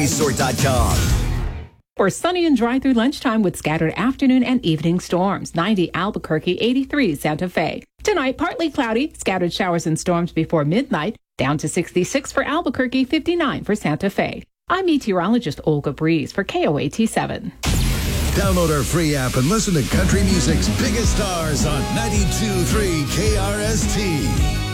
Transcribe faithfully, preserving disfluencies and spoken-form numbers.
Sort dot com. Or sunny and dry through lunchtime with scattered afternoon and evening storms. ninety Albuquerque, eighty-three Santa Fe. Tonight, partly cloudy, scattered showers and storms before midnight. Down to sixty-six for Albuquerque, fifty-nine for Santa Fe. I'm meteorologist Olga Breeze for K O A T seven. Download our free app and listen to country music's biggest stars on ninety-two point three K R S T.